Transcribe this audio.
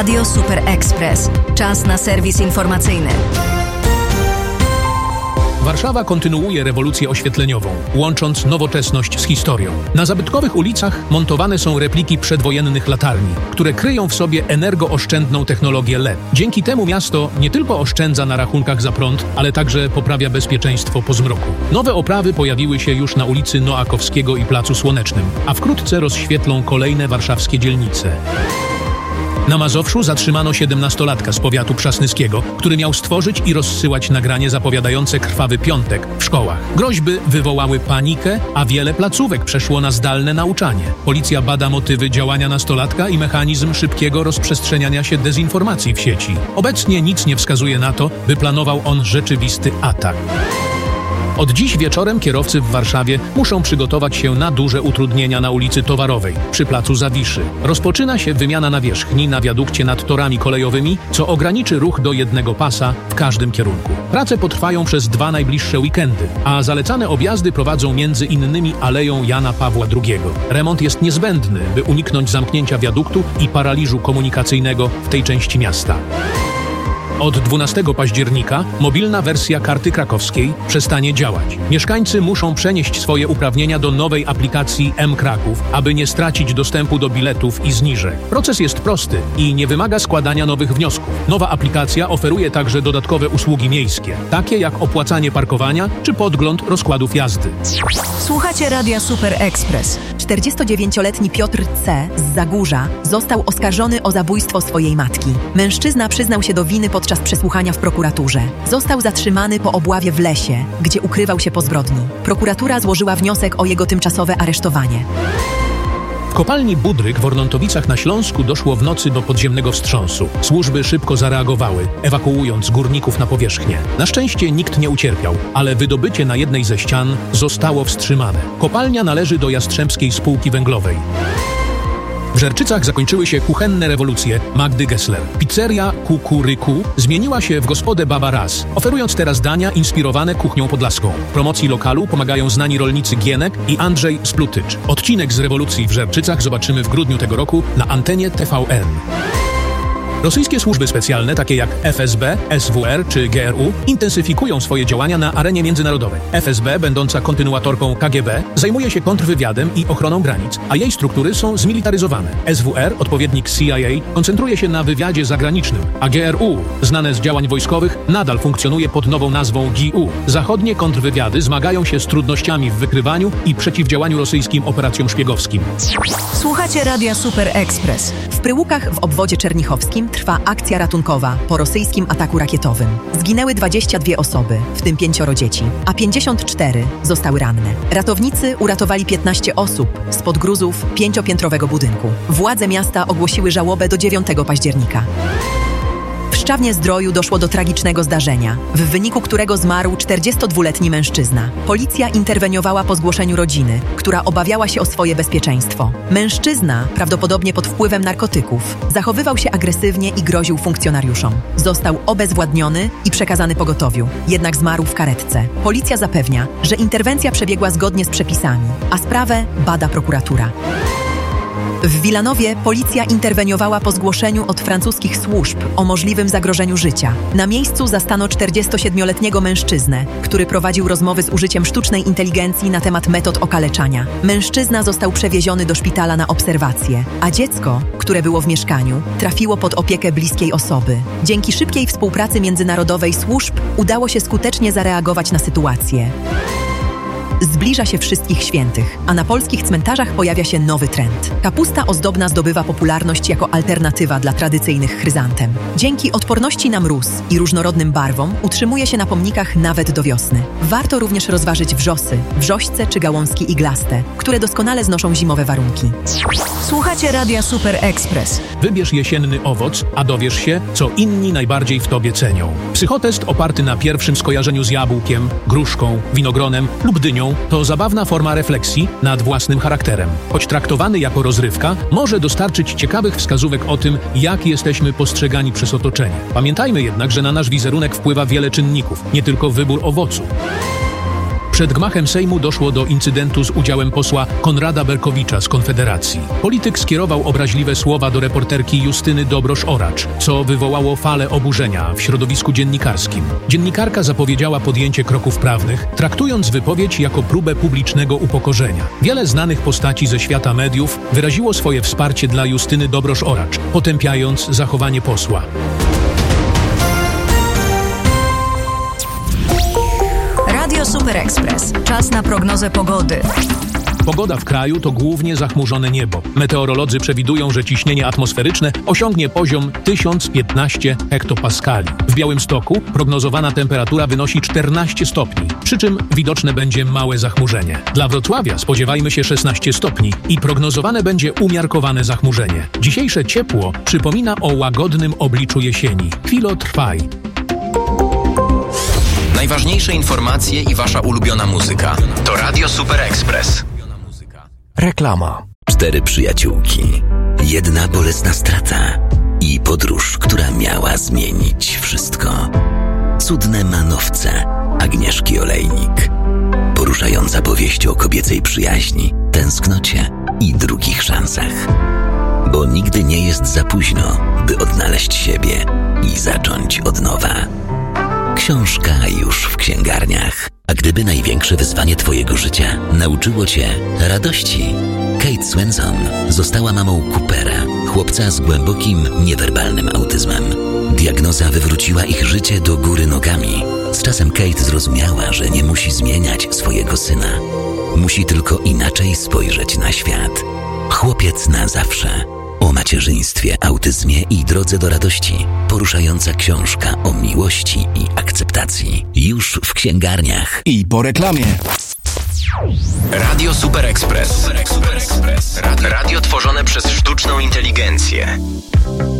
Radio Super Express. Czas na serwis informacyjny. Warszawa kontynuuje rewolucję oświetleniową, łącząc nowoczesność z historią. Na zabytkowych ulicach montowane są repliki przedwojennych latarni, które kryją w sobie energooszczędną technologię LED. Dzięki temu miasto nie tylko oszczędza na rachunkach za prąd, ale także poprawia bezpieczeństwo po zmroku. Nowe oprawy pojawiły się już na ulicy Noakowskiego i Placu Słonecznym, a wkrótce rozświetlą kolejne warszawskie dzielnice. Na Mazowszu zatrzymano 17-latka z powiatu przasnyskiego, który miał stworzyć i rozsyłać nagranie zapowiadające krwawy piątek w szkołach. Groźby wywołały panikę, a wiele placówek przeszło na zdalne nauczanie. Policja bada motywy działania nastolatka i mechanizm szybkiego rozprzestrzeniania się dezinformacji w sieci. Obecnie nic nie wskazuje na to, by planował on rzeczywisty atak. Od dziś wieczorem kierowcy w Warszawie muszą przygotować się na duże utrudnienia na ulicy Towarowej, przy placu Zawiszy. Rozpoczyna się wymiana nawierzchni na wiadukcie nad torami kolejowymi, co ograniczy ruch do jednego pasa w każdym kierunku. Prace potrwają przez 2 najbliższe weekendy, a zalecane objazdy prowadzą między innymi Aleją Jana Pawła II. Remont jest niezbędny, by uniknąć zamknięcia wiaduktu i paraliżu komunikacyjnego w tej części miasta. Od 12 października mobilna wersja karty krakowskiej przestanie działać. Mieszkańcy muszą przenieść swoje uprawnienia do nowej aplikacji M-Kraków, aby nie stracić dostępu do biletów i zniżek. Proces jest prosty i nie wymaga składania nowych wniosków. Nowa aplikacja oferuje także dodatkowe usługi miejskie, takie jak opłacanie parkowania czy podgląd rozkładów jazdy. Słuchacie Radia Super Express. 49-letni Piotr C. z Zagórza został oskarżony o zabójstwo swojej matki. Mężczyzna przyznał się do winy podczas przesłuchania w prokuraturze. Został zatrzymany po obławie w lesie, gdzie ukrywał się po zbrodni. Prokuratura złożyła wniosek o jego tymczasowe aresztowanie. W kopalni Budryk w Ornontowicach na Śląsku doszło w nocy do podziemnego wstrząsu. Służby szybko zareagowały, ewakuując górników na powierzchnię. Na szczęście nikt nie ucierpiał, ale wydobycie na jednej ze ścian zostało wstrzymane. Kopalnia należy do Jastrzębskiej Spółki Węglowej. W Żerczycach zakończyły się kuchenne rewolucje Magdy Gessler. Pizzeria Kukuryku zmieniła się w gospodę Baba Raz, oferując teraz dania inspirowane kuchnią podlaską. W promocji lokalu pomagają znani rolnicy Gienek i Andrzej Splutycz. Odcinek z rewolucji w Żerczycach zobaczymy w grudniu tego roku na antenie TVN. Rosyjskie służby specjalne, takie jak FSB, SWR czy GRU, intensyfikują swoje działania na arenie międzynarodowej. FSB, będąca kontynuatorką KGB, zajmuje się kontrwywiadem i ochroną granic, a jej struktury są zmilitaryzowane. SWR, odpowiednik CIA, koncentruje się na wywiadzie zagranicznym, a GRU, znane z działań wojskowych, nadal funkcjonuje pod nową nazwą GU. Zachodnie kontrwywiady zmagają się z trudnościami w wykrywaniu i przeciwdziałaniu rosyjskim operacjom szpiegowskim. Słuchacie Radia Super Express. W Pryłukach w obwodzie czernichowskim trwa akcja ratunkowa po rosyjskim ataku rakietowym. Zginęły 22 osoby, w tym 5 dzieci, a 54 zostały ranne. Ratownicy uratowali 15 osób spod gruzów 5-piętrowego budynku. Władze miasta ogłosiły żałobę do 9 października. W Szczawnie-Zdroju doszło do tragicznego zdarzenia, w wyniku którego zmarł 42-letni mężczyzna. Policja interweniowała po zgłoszeniu rodziny, która obawiała się o swoje bezpieczeństwo. Mężczyzna, prawdopodobnie pod wpływem narkotyków, zachowywał się agresywnie i groził funkcjonariuszom. Został obezwładniony i przekazany pogotowiu, jednak zmarł w karetce. Policja zapewnia, że interwencja przebiegła zgodnie z przepisami, a sprawę bada prokuratura. W Wilanowie policja interweniowała po zgłoszeniu od francuskich służb o możliwym zagrożeniu życia. Na miejscu zastano 47-letniego mężczyznę, który prowadził rozmowy z użyciem sztucznej inteligencji na temat metod okaleczania. Mężczyzna został przewieziony do szpitala na obserwację, a dziecko, które było w mieszkaniu, trafiło pod opiekę bliskiej osoby. Dzięki szybkiej współpracy międzynarodowej służb udało się skutecznie zareagować na sytuację. Zbliża się Wszystkich Świętych, a na polskich cmentarzach pojawia się nowy trend. Kapusta ozdobna zdobywa popularność jako alternatywa dla tradycyjnych chryzantem. Dzięki odporności na mróz i różnorodnym barwom utrzymuje się na pomnikach nawet do wiosny. Warto również rozważyć wrzosy, wrzośce czy gałązki iglaste, które doskonale znoszą zimowe warunki. Słuchacie Radia Super Express. Wybierz jesienny owoc, a dowiesz się, co inni najbardziej w tobie cenią. Psychotest oparty na pierwszym skojarzeniu z jabłkiem, gruszką, winogronem lub dynią to zabawna forma refleksji nad własnym charakterem. Choć traktowany jako rozrywka, może dostarczyć ciekawych wskazówek o tym, jak jesteśmy postrzegani przez otoczenie. Pamiętajmy jednak, że na nasz wizerunek wpływa wiele czynników, nie tylko wybór owocu. Przed gmachem Sejmu doszło do incydentu z udziałem posła Konrada Berkowicza z Konfederacji. Polityk skierował obraźliwe słowa do reporterki Justyny Dobrosz-Oracz, co wywołało falę oburzenia w środowisku dziennikarskim. Dziennikarka zapowiedziała podjęcie kroków prawnych, traktując wypowiedź jako próbę publicznego upokorzenia. Wiele znanych postaci ze świata mediów wyraziło swoje wsparcie dla Justyny Dobrosz-Oracz, potępiając zachowanie posła. Radio Super Express. Czas na prognozę pogody. Pogoda w kraju to głównie zachmurzone niebo. Meteorolodzy przewidują, że ciśnienie atmosferyczne osiągnie poziom 1015 hektopaskali. W Białymstoku prognozowana temperatura wynosi 14 stopni, przy czym widoczne będzie małe zachmurzenie. Dla Wrocławia spodziewajmy się 16 stopni i prognozowane będzie umiarkowane zachmurzenie. Dzisiejsze ciepło przypomina o łagodnym obliczu jesieni. Chwilo trwaj. Najważniejsze informacje i wasza ulubiona muzyka. To Radio Super Express. Reklama. 4 przyjaciółki. Jedna bolesna strata. I podróż, która miała zmienić wszystko. Cudne manowce Agnieszki Olejnik. Poruszająca powieść o kobiecej przyjaźni, tęsknocie i drugich szansach. Bo nigdy nie jest za późno, by odnaleźć siebie i zacząć od nowa. Książka już w księgarniach. A gdyby największe wyzwanie twojego życia nauczyło cię radości? Kate Swenson została mamą Coopera, chłopca z głębokim, niewerbalnym autyzmem. Diagnoza wywróciła ich życie do góry nogami. Z czasem Kate zrozumiała, że nie musi zmieniać swojego syna. Musi tylko inaczej spojrzeć na świat. Chłopiec na zawsze. O macierzyństwie, autyzmie i drodze do radości. Poruszająca książka o miłości i akceptacji. Już w księgarniach. I po reklamie. Radio Super Express. Radio tworzone przez sztuczną inteligencję.